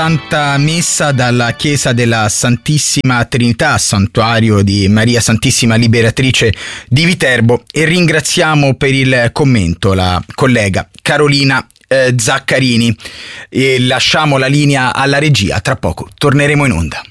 Santa Messa dalla Chiesa della Santissima Trinità, santuario di Maria Santissima Liberatrice di Viterbo, e ringraziamo per il commento la collega Carolina Zaccarini e lasciamo la linea alla regia. Tra poco torneremo in onda.